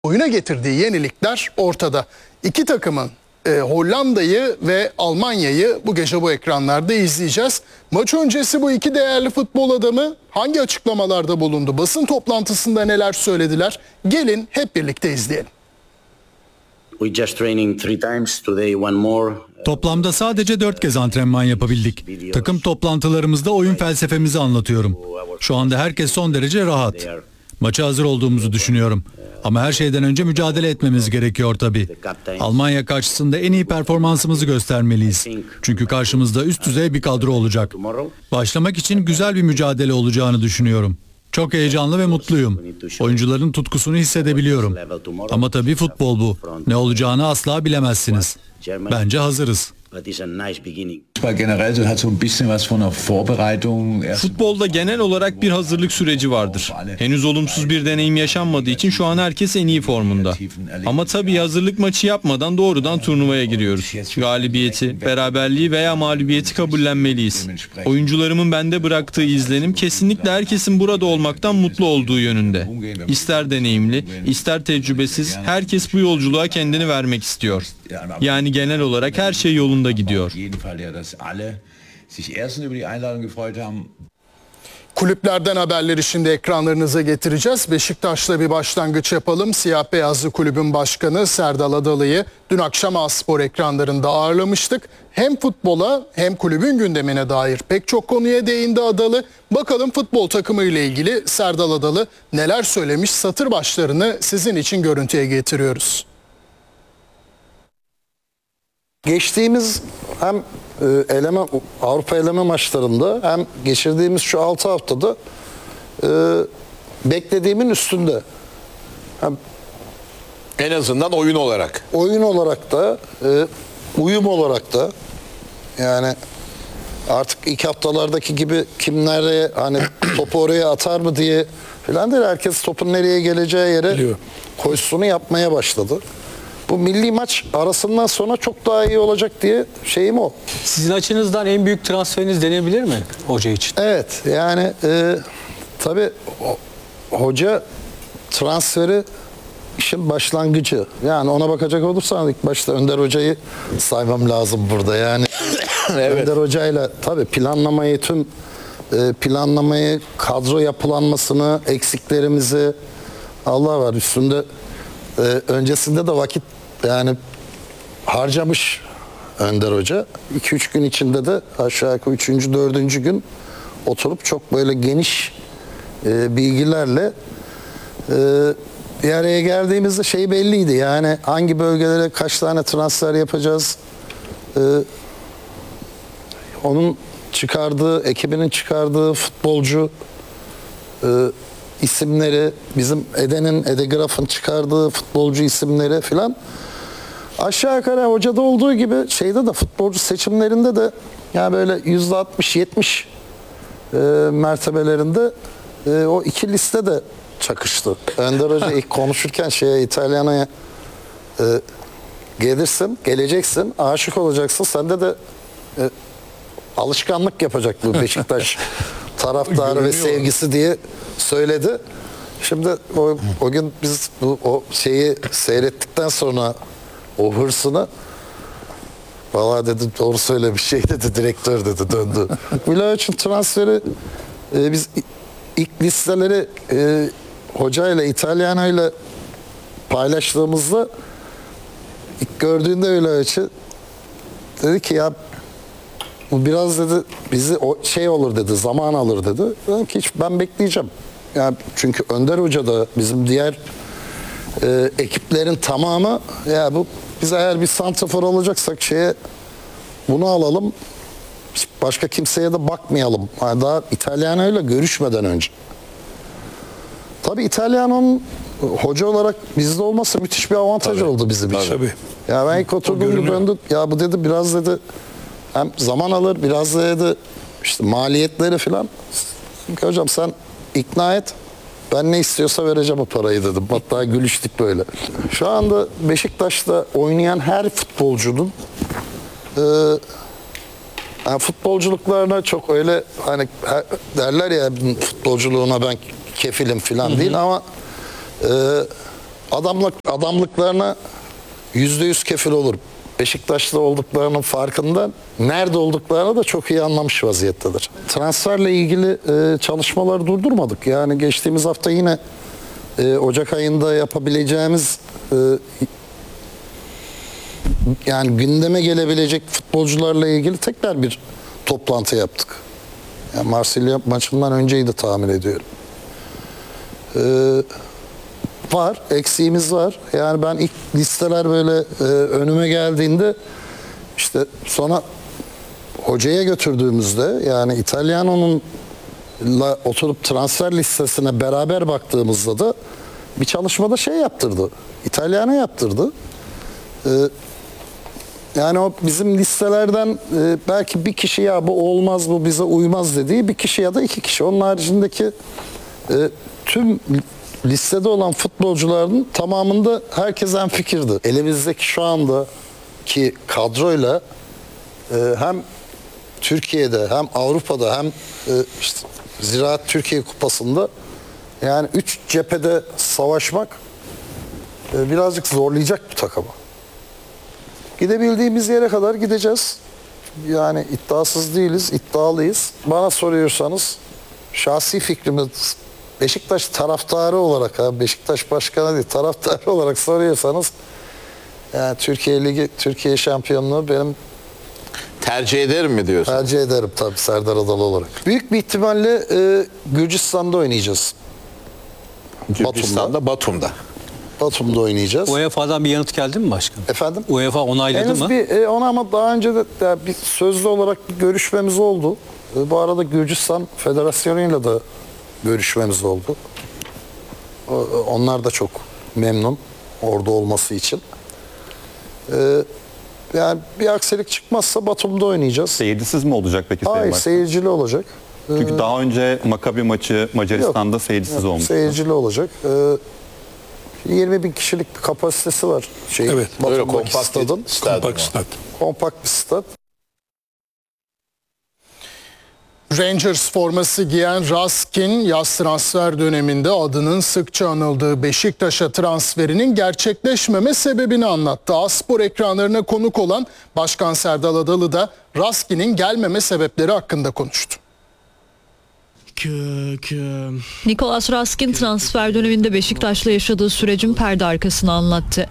oyuna getirdiği yenilikler ortada. İki takımın Hollanda'yı ve Almanya'yı bu gece bu ekranlarda izleyeceğiz. Maç öncesi bu iki değerli futbol adamı hangi açıklamalarda bulundu? Basın toplantısında neler söylediler? Gelin hep birlikte izleyelim. Toplamda sadece 4 kez antrenman yapabildik. Takım toplantılarımızda oyun felsefemizi anlatıyorum. Şu anda herkes son derece rahat. Maça hazır olduğumuzu düşünüyorum. Ama her şeyden önce mücadele etmemiz gerekiyor tabii. Almanya karşısında en iyi performansımızı göstermeliyiz. Çünkü karşımızda üst düzey bir kadro olacak. Başlamak için güzel bir mücadele olacağını düşünüyorum. Çok heyecanlı ve mutluyum. Oyuncuların tutkusunu hissedebiliyorum. Ama tabii futbol bu. Ne olacağını asla bilemezsiniz. Bence hazırız. Futbolda genel olarak bir hazırlık süreci vardır. Henüz olumsuz bir deneyim yaşanmadığı için şu an herkes en iyi formunda. Ama tabii hazırlık maçı yapmadan doğrudan turnuvaya giriyoruz. Galibiyeti, beraberliği veya mağlubiyeti kabullenmeliyiz. Oyuncularımın bende bıraktığı izlenim kesinlikle herkesin burada olmaktan mutlu olduğu yönünde. İster deneyimli, ister tecrübesiz, herkes bu yolculuğa kendini vermek istiyor. Yani genel olarak her şey yolunda gidiyor. Kulüplerden haberleri şimdi ekranlarınıza getireceğiz. Beşiktaş'la bir başlangıç yapalım. Siyah Beyazlı Kulübün Başkanı Serdal Adalı'yı dün akşam A-Spor ekranlarında ağırlamıştık. Hem futbola hem kulübün gündemine dair pek çok konuya değindi Adalı. Bakalım futbol takımı ile ilgili Serdal Adalı neler söylemiş, satır başlarını sizin için görüntüye getiriyoruz. Geçtiğimiz hem Avrupa eleme maçlarında hem geçirdiğimiz şu 6 haftada beklediğimin üstünde. Hem en azından oyun olarak. Oyun olarak da uyum olarak da yani artık ilk haftalardaki gibi kim nereye hani topu oraya atar mı diye falan değil. Herkes topun nereye geleceği yere koşusunu yapmaya başladı. Bu milli maç arasından sonra çok daha iyi olacak diye şeyim o. Sizin açınızdan en büyük transferiniz denebilir mi hoca için? Evet yani tabii hoca transferi işin başlangıcı. Yani ona bakacak olursan ilk başta Önder Hoca'yı saymam lazım burada yani. Evet. Önder Hoca'yla tabii tüm planlamayı, kadro yapılanmasını, eksiklerimizi Allah var üstünde. Öncesinde de vakit yani harcamış Önder Hoca. 2-3 gün içinde de aşağı yukarı 3. 4. gün oturup çok böyle geniş bilgilerle bir araya geldiğimizde şey belliydi. Yani hangi bölgelere kaç tane transfer yapacağız? Onun ekibinin çıkardığı futbolcu isimleri, bizim Ede Graf'ın çıkardığı futbolcu isimleri filan aşağı yukarı hocada olduğu gibi şeyde de futbolcu seçimlerinde de yani böyle %60-70 mertebelerinde o iki liste de çakıştı. Önder Hoca ilk konuşurken İtalyana'ya geleceksin, aşık olacaksın. Sende de alışkanlık yapacak bu Beşiktaş taraftarı ve sevgisi diye söyledi. Şimdi o gün biz o şeyi seyrettikten sonra o hırsını vallahi dedi doğru söylemiş dedi direktör dedi döndü. Vlahovic'in transferi biz ilk listeleri hocayla İtalyana'yla paylaştığımızda ilk gördüğünde Vlahovic'i dedi ki ya bu biraz dedi bizi olur dedi, zaman alır dedi. Dedim ki ben bekleyeceğim. Yani çünkü Önder Hoca da bizim diğer ekiplerin tamamı ya biz eğer bir santrafor alacaksak bunu alalım. Başka kimseye de bakmayalım. Yani daha İtalyano'yla görüşmeden önce. Tabii İtalyano'nun hoca olarak bizde olması müthiş bir avantaj oldu bizim için. Tabii. Ya ben ilk oturduğumda döndüm. Ya bu dedi biraz dedi hem zaman alır, biraz da dedi işte maliyetleri falan. Çünkü hocam sen ikna et. Ben ne istiyorsa vereceğim o parayı dedim. Hatta gülüştük böyle. Şu anda Beşiktaş'ta oynayan her futbolcunun yani futbolculuklarına çok öyle hani derler ya futbolculuğuna ben kefilim falan değil ama adamlıklarına %100 kefil olur. Beşiktaş'ta olduklarının farkında, nerede olduklarını da çok iyi anlamış vaziyettedir. Transferle ilgili çalışmaları durdurmadık. Yani geçtiğimiz hafta yine Ocak ayında yapabileceğimiz yani gündeme gelebilecek futbolcularla ilgili tekrar bir toplantı yaptık. Yani Marsilya maçından önceydi tahmin ediyorum. Var, eksiğimiz var. Yani ben ilk listeler böyle önüme geldiğinde işte sonra hocaya götürdüğümüzde yani İtalyano'nun oturup transfer listesine beraber baktığımızda da bir çalışmada şey yaptırdı. İtalyano yaptırdı. Yani o bizim listelerden belki bir kişi ya bu olmaz bu bize uymaz dediği bir kişi ya da iki kişi. Onun haricindeki tüm listede olan futbolcuların tamamında herkes hemfikirdi. Elimizdeki şu andaki kadroyla hem Türkiye'de hem Avrupa'da hem işte Ziraat Türkiye Kupası'nda yani 3 cephede savaşmak birazcık zorlayacak bu takımı. Gidebildiğimiz yere kadar gideceğiz. Yani iddiasız değiliz, iddialıyız. Bana soruyorsanız şahsi fikrimiz Beşiktaş taraftarı olarak, Beşiktaş başkanı değil, taraftarı olarak soruyorsanız yani Türkiye Ligi, Türkiye şampiyonluğu benim Tercih ederim mi diyorsun? tercih ederim tabii Serdar Adalı olarak. Büyük bir ihtimalle Gürcistan'da oynayacağız. Batum'da. Batum'da oynayacağız. UEFA'dan bir yanıt geldi mi başkanım? Efendim? UEFA onayladı Henüz mı? bir ona ama daha önce de bir sözlü olarak bir görüşmemiz oldu. Bu arada Gürcistan Federasyonu'yla da görüşmemiz oldu. Onlar da çok memnun orada olması için. Yani bir aksilik çıkmazsa Batum'da oynayacağız. Seyircisiz mi olacak peki Sayın Hayır, Başkan? seyircili olacak. Çünkü daha önce Maccabi maçı Macaristan'da seyircisiz olmuştu. Seyircili olacak. 20 bin kişilik bir kapasitesi var. Öyle Batum'daki kompakt stadın. stad. Kompakt bir stad. Rangers forması giyen Raskin yaz transfer döneminde adının sıkça anıldığı Beşiktaş'a transferinin gerçekleşmeme sebebini anlattı. A-Spor ekranlarına konuk olan Başkan Serdal Adalı da Raskin'in gelmeme sebepleri hakkında konuştu. Nicolas Raskin transfer döneminde Beşiktaş'la yaşadığı sürecin perde arkasını anlattı.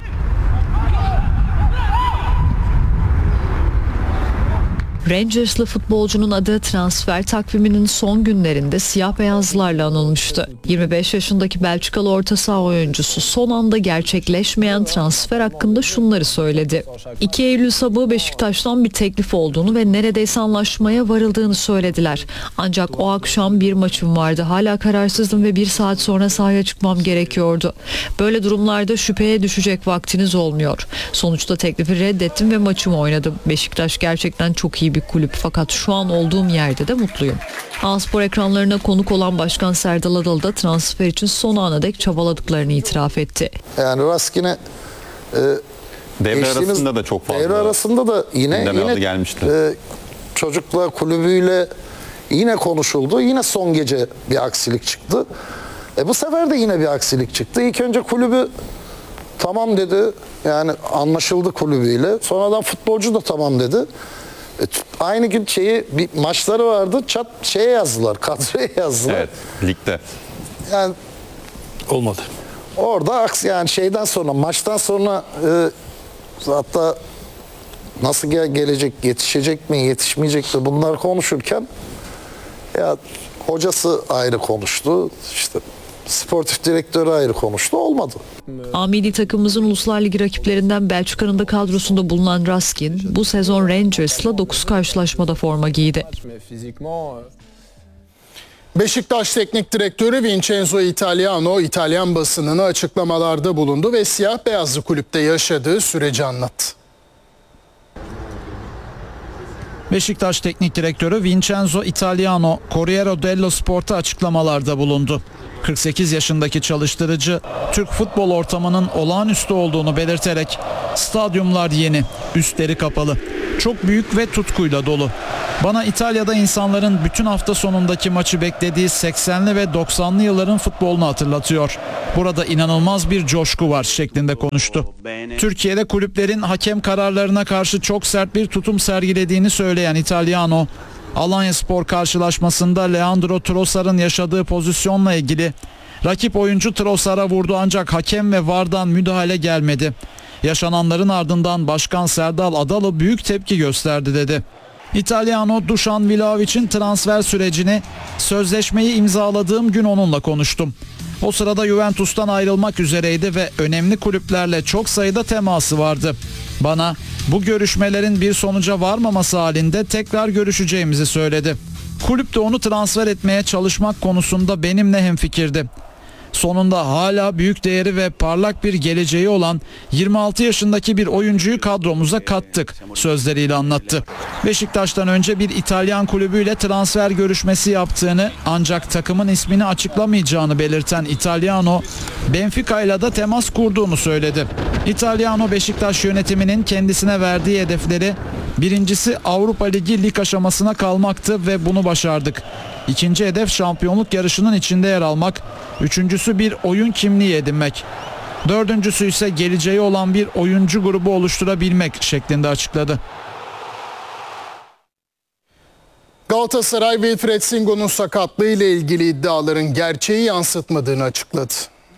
Rangers'lı futbolcunun adı transfer takviminin son günlerinde siyah beyazlarla anılmıştı. 25 yaşındaki Belçikalı orta saha oyuncusu son anda gerçekleşmeyen transfer hakkında şunları söyledi. 2 Eylül sabahı Beşiktaş'tan bir teklif olduğunu ve neredeyse anlaşmaya varıldığını söylediler. Ancak o akşam bir maçım vardı. Hala kararsızdım ve 1 saat sonra sahaya çıkmam gerekiyordu. Böyle durumlarda şüpheye düşecek vaktiniz olmuyor. Sonuçta teklifi reddettim ve maçımı oynadım. Beşiktaş gerçekten çok iyi bir kulüp fakat şu an olduğum yerde de mutluyum. A-Spor ekranlarına konuk olan Başkan Serdal Adalı da transfer için son ana dek çabaladıklarını itiraf etti. Yani Raskin'e Devre arasında da çok fazla. Devre arasında da gündeme adı yine gelmişti. çocuklar kulübüyle yine konuşuldu. Yine son gece bir aksilik çıktı. Bu sefer de yine bir aksilik çıktı. İlk önce kulübü tamam dedi. Yani anlaşıldı kulübüyle. Sonradan futbolcu da tamam dedi. Aynı gün bir maçları vardı. Şeye yazdılar. Kadroya yazdılar. Evet, ligde. Yani Olmadı. orada yani şeyden sonra maçtan sonra hatta nasıl gelecek, yetişecek mi, yetişmeyecek mi bunlar konuşurken ya hocası ayrı konuştu. İşte sportif direktörü ayrı konuştu. Olmadı. A milli takımımızın Uluslar Ligi rakiplerinden Belçika'nın da kadrosunda bulunan Raskin bu sezon Rangers'la 9 karşılaşmada forma giydi. Beşiktaş Teknik Direktörü Vincenzo Italiano İtalyan basınına açıklamalarda bulundu ve siyah beyazlı kulüpte yaşadığı süreci anlattı. Beşiktaş Teknik Direktörü Vincenzo Italiano, Corriere dello Sport'a açıklamalarda bulundu. 48 yaşındaki çalıştırıcı, Türk futbol ortamının olağanüstü olduğunu belirterek, stadyumlar yeni, üstleri kapalı. çok büyük ve tutkuyla dolu. Bana İtalya'da insanların bütün hafta sonundaki maçı beklediği 80'li ve 90'lı yılların futbolunu hatırlatıyor. Burada inanılmaz bir coşku var şeklinde konuştu. Türkiye'de kulüplerin hakem kararlarına karşı çok sert bir tutum sergilediğini söyleyen Italiano, Alanyaspor karşılaşmasında Leandro Trossard'ın yaşadığı pozisyonla ilgili rakip oyuncu Trossard'a vurdu ancak hakem ve VAR'dan müdahale gelmedi. Yaşananların ardından Başkan Serdal Adalı büyük tepki gösterdi dedi. Italiano, Dušan Vlahovic'in transfer sürecini, sözleşmeyi imzaladığım gün onunla konuştum. O sırada Juventus'tan ayrılmak üzereydi ve önemli kulüplerle çok sayıda teması vardı. Bana bu görüşmelerin bir sonuca varmaması halinde tekrar görüşeceğimizi söyledi. Kulüp de onu transfer etmeye çalışmak konusunda benimle hemfikirdi. Sonunda hala büyük değeri ve parlak bir geleceği olan 26 yaşındaki bir oyuncuyu kadromuza kattık sözleriyle anlattı. Beşiktaş'tan önce bir İtalyan kulübüyle transfer görüşmesi yaptığını ancak takımın ismini açıklamayacağını belirten Italiano, Benfica ile de temas kurduğunu söyledi. Italiano, Beşiktaş yönetiminin kendisine verdiği hedefleri, birincisi Avrupa Ligi lig aşamasına kalmaktı ve bunu başardık. İkinci hedef şampiyonluk yarışının içinde yer almak. Üçüncüsü bir oyun kimliği edinmek. Dördüncüsü ise geleceği olan bir oyuncu grubu oluşturabilmek şeklinde açıkladı. Galatasaray, Wilfried Singo'nun sakatlığı ile ilgili iddiaların gerçeği yansıtmadığını açıkladı.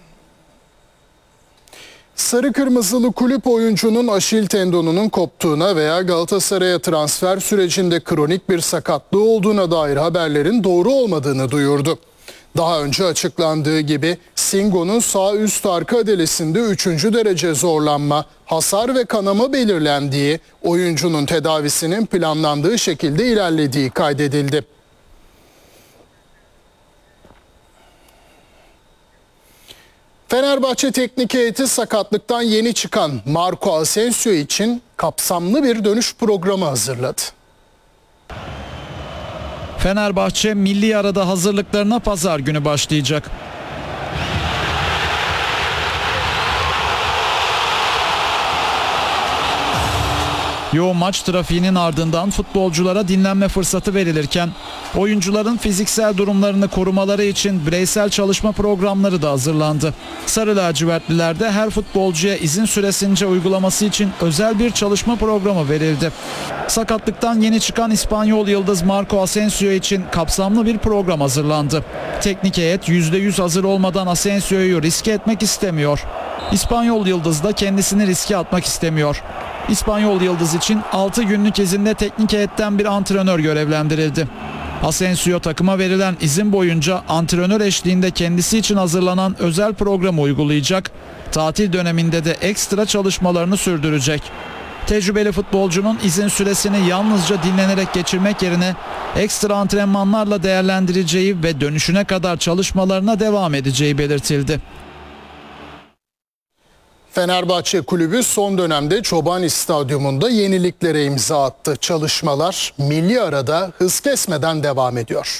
Sarı kırmızılı kulüp oyuncunun Aşil tendonunun koptuğuna veya Galatasaray'a transfer sürecinde kronik bir sakatlığı olduğuna dair haberlerin doğru olmadığını duyurdu. Daha önce açıklandığı gibi Singo'nun sağ üst arka adelesinde 3. derece zorlanma, hasar ve kanama belirlendiği, oyuncunun tedavisinin planlandığı şekilde ilerlediği kaydedildi. Fenerbahçe teknik heyeti sakatlıktan yeni çıkan Marco Asensio için kapsamlı bir dönüş programı hazırladı. Fenerbahçe milli arada hazırlıklarına pazar günü başlayacak. Yoğun maç trafiğinin ardından futbolculara dinlenme fırsatı verilirken oyuncuların fiziksel durumlarını korumaları için bireysel çalışma programları da hazırlandı. Sarı lacivertlilerde her futbolcuya izin süresince uygulaması için özel bir çalışma programı verildi. Sakatlıktan yeni çıkan İspanyol yıldız Marco Asensio için kapsamlı bir program hazırlandı. Teknik heyet %100 hazır olmadan Asensio'yu riske etmek istemiyor. İspanyol yıldız da kendisini riske atmak istemiyor. İspanyol yıldız için 6 günlük izinde teknik heyetten bir antrenör görevlendirildi. Asensio takıma verilen izin boyunca antrenör eşliğinde kendisi için hazırlanan özel programı uygulayacak. Tatil döneminde de ekstra çalışmalarını sürdürecek. Tecrübeli futbolcunun izin süresini yalnızca dinlenerek geçirmek yerine ekstra antrenmanlarla değerlendireceği ve dönüşüne kadar çalışmalarına devam edeceği belirtildi. Fenerbahçe Kulübü son dönemde Çobani Stadyumunda yeniliklere imza attı. Çalışmalar milli arada hız kesmeden devam ediyor.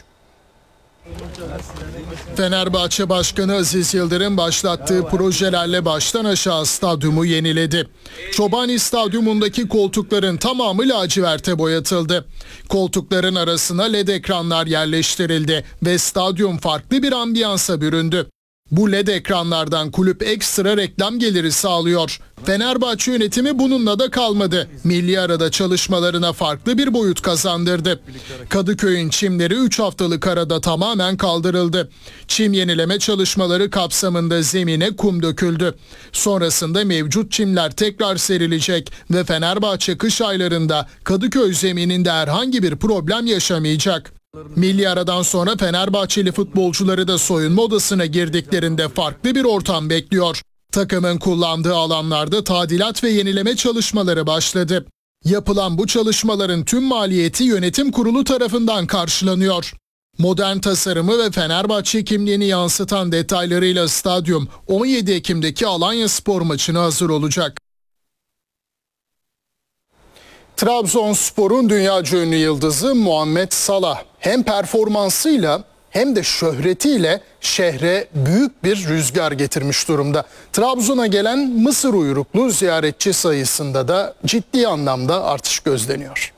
Fenerbahçe Başkanı Aziz Yıldırım başlattığı projelerle baştan aşağı stadyumu yeniledi. Çobani Stadyumundaki koltukların tamamı laciverte boyatıldı. Koltukların arasına LED ekranlar yerleştirildi ve stadyum farklı bir ambiyansa büründü. Bu LED ekranlardan kulüp ekstra reklam geliri sağlıyor. Fenerbahçe yönetimi bununla da kalmadı. Milli arada çalışmalarına farklı bir boyut kazandırdı. Kadıköy'ün çimleri 3 haftalık arada tamamen kaldırıldı. Çim yenileme çalışmaları kapsamında zemine kum döküldü. Sonrasında mevcut çimler tekrar serilecek ve Fenerbahçe kış aylarında Kadıköy zemininde herhangi bir problem yaşamayacak. Milli aradan sonra Fenerbahçeli futbolcuları da soyunma odasına girdiklerinde farklı bir ortam bekliyor. Takımın kullandığı alanlarda tadilat ve yenileme çalışmaları başladı. Yapılan bu çalışmaların tüm maliyeti yönetim kurulu tarafından karşılanıyor. Modern tasarımı ve Fenerbahçe kimliğini yansıtan detaylarıyla stadyum 17 Ekim'deki Alanyaspor maçına hazır olacak. Trabzonspor'un dünyaca ünlü yıldızı Muhammed Salah hem performansıyla hem de şöhretiyle şehre büyük bir rüzgar getirmiş durumda. Trabzon'a gelen Mısır uyruklu ziyaretçi sayısında da ciddi anlamda artış gözleniyor.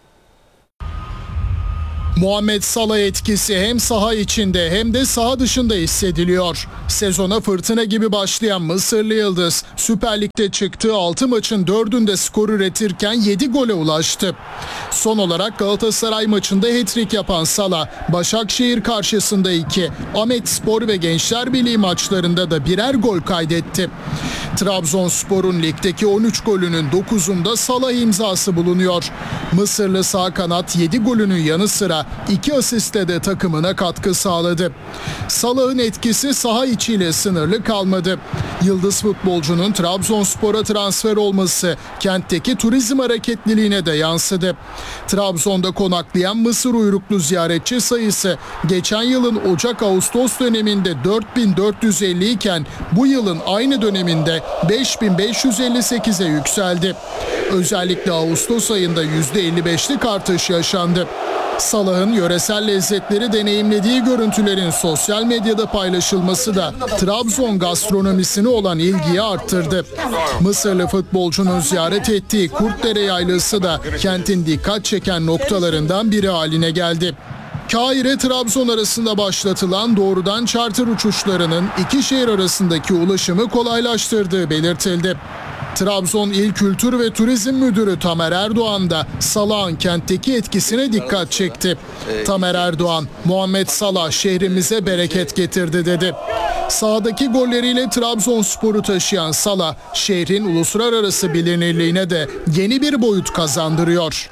Muhammed Salah etkisi hem saha içinde hem de saha dışında hissediliyor. Sezona fırtına gibi başlayan Mısırlı Yıldız Süper Lig'de çıktığı 6 maçın 4'ünde skor üretirken 7 gole ulaştı. Son olarak Galatasaray maçında hat-trick yapan Salah, Başakşehir karşısında 2, Ahmetspor ve Gençler Birliği maçlarında da birer gol kaydetti. Trabzonspor'un ligdeki 13 golünün 9'unda Salah imzası bulunuyor. Mısırlı sağ kanat 7 golünün yanı sıra 2 asistle de takımına katkı sağladı. Salah'ın etkisi saha içiyle sınırlı kalmadı. Yıldız futbolcunun Trabzonspor'a transfer olması kentteki turizm hareketliliğine de yansıdı. Trabzon'da konaklayan Mısır uyruklu ziyaretçi sayısı geçen yılın Ocak-Ağustos döneminde 4450 iken bu yılın aynı döneminde 5558'e yükseldi. Özellikle Ağustos ayında %55'lik artış yaşandı. Salah'ın yöresel lezzetleri deneyimlediği görüntülerin sosyal medyada paylaşılması da Trabzon gastronomisine olan ilgiyi arttırdı. Mısırlı futbolcunun ziyaret ettiği Kurtdere Yaylası da kentin dikkat çeken noktalarından biri haline geldi. Kahire-Trabzon arasında başlatılan doğrudan charter uçuşlarının iki şehir arasındaki ulaşımı kolaylaştırdığı belirtildi. Trabzon İl Kültür ve Turizm Müdürü Tamer Erdoğan da Salah'ın kentteki etkisine dikkat çekti. Tamer Erdoğan, Muhammed Salah şehrimize bereket getirdi dedi. Sahadaki golleriyle Trabzonspor'u taşıyan Salah, şehrin uluslararası bilinirliğine de yeni bir boyut kazandırıyor.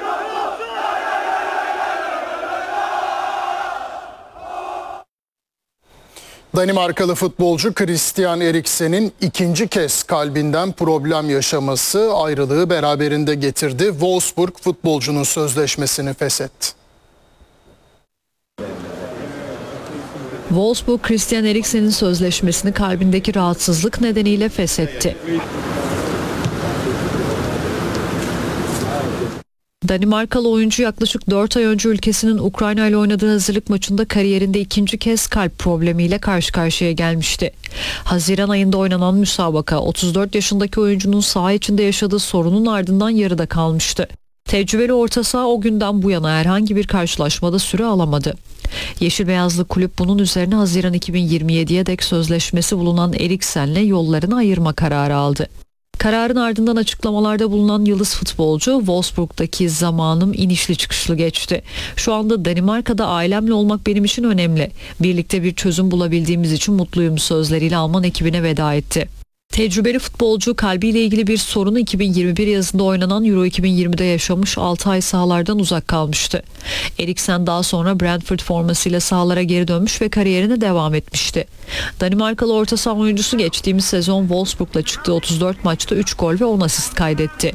Danimarkalı futbolcu Christian Eriksen'in ikinci kez kalbinden problem yaşaması ayrılığı beraberinde getirdi. Wolfsburg futbolcunun sözleşmesini feshetti. Wolfsburg, Christian Eriksen'in sözleşmesini kalbindeki rahatsızlık nedeniyle feshetti. Danimarkalı oyuncu yaklaşık 4 ay önce ülkesinin Ukrayna ile oynadığı hazırlık maçında kariyerinde ikinci kez kalp problemiyle karşı karşıya gelmişti. Haziran ayında oynanan müsabaka 34 yaşındaki oyuncunun saha içinde yaşadığı sorunun ardından yarıda kalmıştı. Tecrübeli orta saha o günden bu yana herhangi bir karşılaşmada süre alamadı. Yeşil Beyazlı kulüp bunun üzerine Haziran 2027'ye dek sözleşmesi bulunan Eriksen'le yollarını ayırma kararı aldı. Kararın ardından açıklamalarda bulunan yıldız futbolcu, Wolfsburg'daki zamanım inişli çıkışlı geçti. Şu anda Danimarka'da ailemle olmak benim için önemli. Birlikte bir çözüm bulabildiğimiz için mutluyum sözleriyle Alman ekibine veda etti. Tecrübeli futbolcu kalbiyle ilgili bir sorunu 2021 yazında oynanan Euro 2020'de yaşamış, 6 ay sahalardan uzak kalmıştı. Eriksen daha sonra Brentford formasıyla sahalara geri dönmüş ve kariyerine devam etmişti. Danimarkalı orta saha oyuncusu geçtiğimiz sezon Wolfsburg'la çıktığı 34 maçta 3 gol ve 10 asist kaydetti.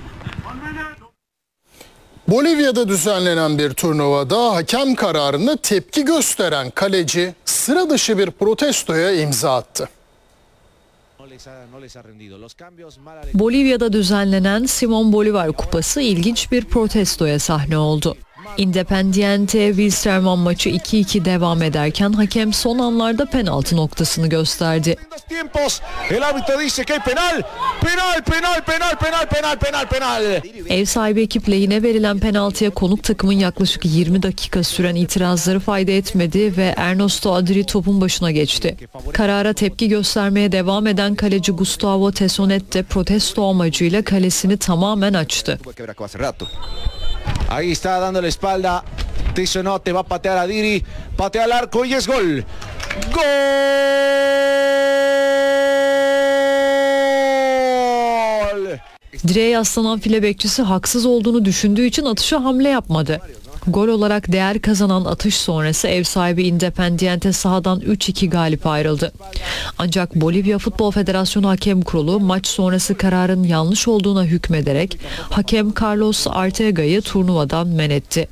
Bolivya'da düzenlenen bir turnuvada hakem kararına tepki gösteren kaleci sıra dışı bir protestoya imza attı. Bolivya'da düzenlenen Simon Bolivar Kupası ilginç bir protestoya sahne oldu. Independiente Wilstermann maçı 2-2 devam ederken hakem son anlarda penaltı noktasını gösterdi. Ev sahibi ekip lehine verilen penaltıya konuk takımın yaklaşık 20 dakika süren itirazları fayda etmedi ve Ernesto Adri topun başına geçti. Karara tepki göstermeye devam eden kaleci Gustavo Tesonet de protesto amacıyla kalesini tamamen açtı. Ahí está dando la espalda. Tesonote va a patear a Diri. Patea al arco y es gol. ¡Gol! Direğe yaslanan file bekçisi haksız olduğunu düşündüğü için atışa hamle yapmadı. Gol olarak değer kazanan atış sonrası ev sahibi Independiente sahadan 3-2 galip ayrıldı. Ancak Bolivya Futbol Federasyonu Hakem Kurulu maç sonrası kararın yanlış olduğuna hükmederek hakem Carlos Artega'yı turnuvadan men etti.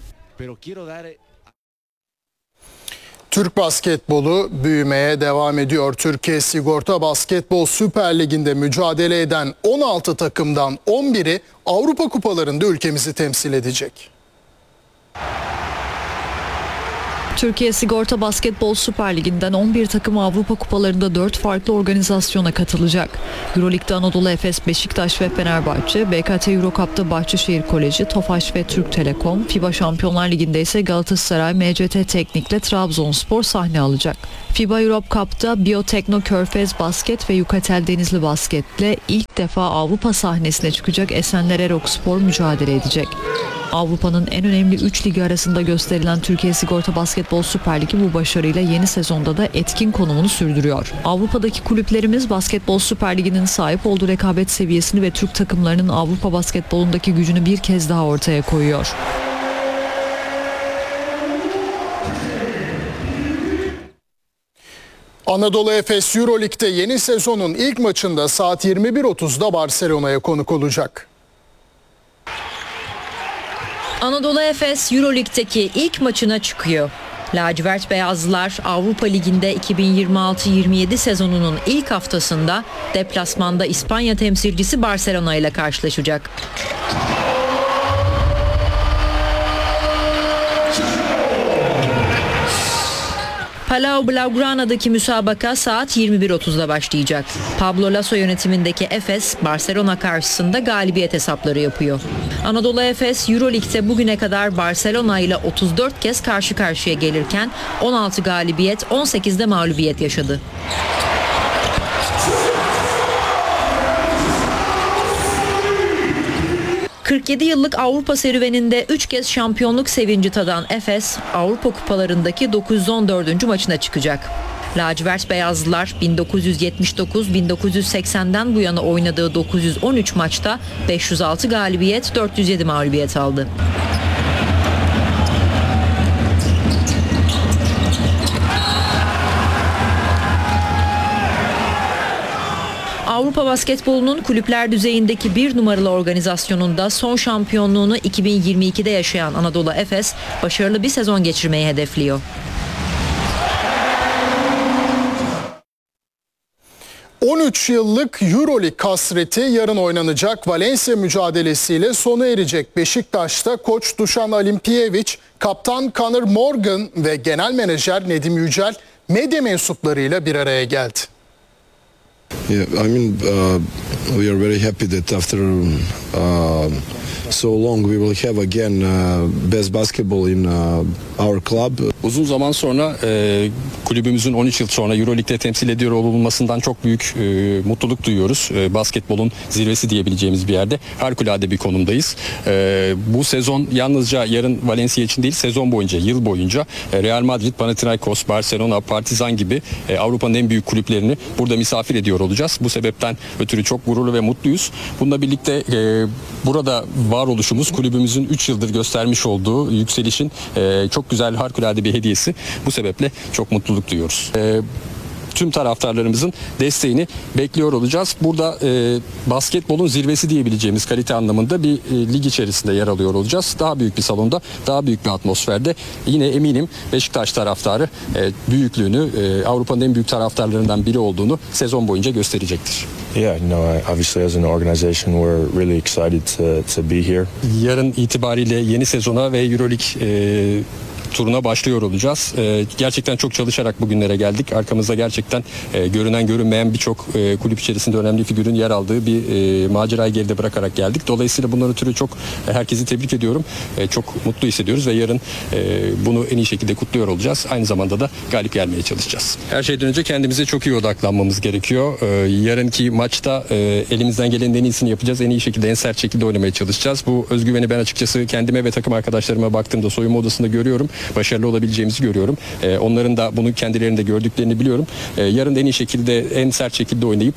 Türk basketbolu büyümeye devam ediyor. Türkiye Sigorta Basketbol Süper Ligi'nde mücadele eden 16 takımdan 11'i Avrupa Kupalarında ülkemizi temsil edecek. Türkiye Sigorta Basketbol Süper Ligi'nden 11 takım Avrupa Kupalarında 4 farklı organizasyona katılacak. Euroleague'de Anadolu Efes, Beşiktaş ve Fenerbahçe, BKT Eurocup'ta Bahçeşehir Koleji, Tofaş ve Türk Telekom, FIBA Şampiyonlar Ligi'nde ise Galatasaray, MCT Teknik'le Trabzonspor sahne alacak. FIBA Europe Cup'ta Biotekno Körfez Basket ve Yukatel Denizli Basket'le ilk defa Avrupa sahnesine çıkacak Esenler Erokspor mücadele edecek. Avrupa'nın en önemli 3 ligi arasında gösterilen Türkiye Sigorta Basketbol Süper Ligi bu başarıyla yeni sezonda da etkin konumunu sürdürüyor. Avrupa'daki kulüplerimiz Basketbol Süper Ligi'nin sahip olduğu rekabet seviyesini ve Türk takımlarının Avrupa basketbolundaki gücünü bir kez daha ortaya koyuyor. Anadolu Efes Euroleague'de yeni sezonun ilk maçında saat 21.30'da Barcelona'ya konuk olacak. Anadolu Efes Euroleague'deki ilk maçına çıkıyor. Lacivert Beyazlılar Avrupa Ligi'nde 2026-27 sezonunun ilk haftasında deplasmanda İspanya temsilcisi Barcelona ile karşılaşacak. Palau Blaugrana'daki müsabaka saat 21.30'da başlayacak. Pablo Lasso yönetimindeki Efes, Barcelona karşısında galibiyet hesapları yapıyor. Anadolu Efes, Euroleague'de bugüne kadar Barcelona ile 34 kez karşı karşıya gelirken 16 galibiyet, 18'de mağlubiyet yaşadı. ...47 yıllık Avrupa serüveninde 3 kez şampiyonluk sevinci tadan Efes, Avrupa kupalarındaki 914. maçına çıkacak. Lacivert Beyazlılar 1979-1980'den bu yana oynadığı 913 maçta 506 galibiyet, 407 mağlubiyet aldı. Avrupa basketbolunun kulüpler düzeyindeki bir numaralı organizasyonunda son şampiyonluğunu 2022'de yaşayan Anadolu Efes, başarılı bir sezon geçirmeyi hedefliyor. ...13 yıllık Euroleague hasreti yarın oynanacak Valencia mücadelesiyle sona erecek. Beşiktaş'ta koç Dušan Alimpijević, kaptan Conor Morgan ve genel menajer Nedim Yücel medya mensuplarıyla bir araya geldi. Yeah, we are very happy that after so long we will have again best basketball in our club. Uzun zaman sonra kulübümüzün 13 yıl sonra Euroleague'de temsil ediyor olmasından çok büyük mutluluk duyuyoruz. Basketbolun zirvesi diyebileceğimiz bir yerde harikulade bir konumdayız. Bu sezon yalnızca yarın Valencia için değil, sezon boyunca, yıl boyunca Real Madrid, Panathinaikos, Barcelona, Partizan gibi Avrupa'nın en büyük kulüplerini burada misafir ediyor olacağız. Bu sebepten ötürü çok gururlu ve mutluyuz. Bununla birlikte burada varoluşumuz kulübümüzün 3 yıldır göstermiş olduğu yükselişin çok güzel, harikulade bir hediyesi. Bu sebeple çok mutluluk duyuyoruz. Tüm taraftarlarımızın desteğini bekliyor olacağız. Burada basketbolun zirvesi diyebileceğimiz kalite anlamında bir lig içerisinde yer alıyor olacağız. Daha büyük bir salonda, daha büyük bir atmosferde. Yine eminim Beşiktaş taraftarı büyüklüğünü, Avrupa'nın en büyük taraftarlarından biri olduğunu sezon boyunca gösterecektir. Yeah, obviously as an organization we're really excited to be here. Yarın itibariyle yeni sezona ve Euroleague turuna başlıyor olacağız. Gerçekten çok çalışarak bugünlere geldik. Arkamızda gerçekten görünen görünmeyen birçok kulüp içerisinde önemli figürün yer aldığı bir macerayı geride bırakarak geldik. Dolayısıyla bundan ötürü çok herkesi tebrik ediyorum. Çok mutlu hissediyoruz ve yarın bunu en iyi şekilde kutluyor olacağız. Aynı zamanda da galip gelmeye çalışacağız. Her şeyden önce kendimize çok iyi odaklanmamız gerekiyor. Yarınki maçta elimizden gelenin en iyisini yapacağız. En iyi şekilde, en sert şekilde oynamaya çalışacağız. Bu özgüveni ben açıkçası kendime ve takım arkadaşlarıma baktığımda soyunma odasında görüyorum. Başarılı olabileceğimizi görüyorum. Onların da bunu kendilerinde gördüklerini biliyorum. Yarın en iyi şekilde, en sert şekilde oynayıp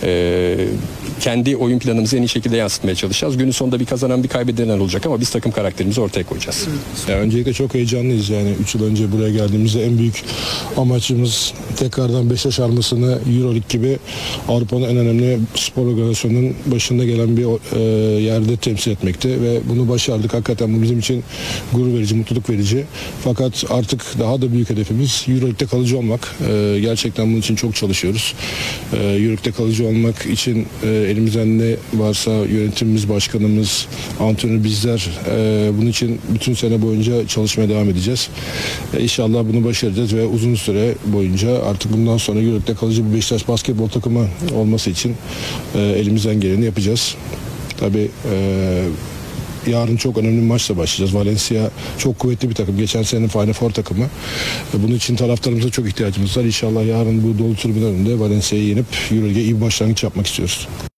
kendi oyun planımızı en iyi şekilde yansıtmaya çalışacağız. Günün sonunda bir kazanan bir kaybeden olacak ama biz takım karakterimizi ortaya koyacağız. Ya öncelikle çok heyecanlıyız. Yani 3 yıl önce buraya geldiğimizde en büyük amacımız tekrardan Beşiktaş armasını Euroleague gibi Avrupa'nın en önemli spor organizasyonunun başında gelen bir yerde temsil etmekti ve bunu başardık. Hakikaten bu bizim için gurur verici, mutluluk verici. Fakat artık daha da büyük hedefimiz Euroleague'de kalıcı olmak. Gerçekten bunun için çok çalışıyoruz. Euroleague'de kalıcı olmak için elimizden ne varsa yönetimimiz, başkanımız, antrenör bizler bunun için bütün sene boyunca çalışmaya devam edeceğiz. İnşallah bunu başaracağız ve uzun süre boyunca artık bundan sonra Euroleague'de kalıcı bir Beşiktaş basketbol takımı olması için elimizden geleni yapacağız. Tabii yarın çok önemli bir maçla başlayacağız. Valencia çok kuvvetli bir takım. Geçen senenin Final Four takımı. Bunun için taraftarımıza çok ihtiyacımız var. İnşallah yarın bu dolu tribün önünde Valencia'yı yenip Euroleague'e iyi bir başlangıç yapmak istiyoruz.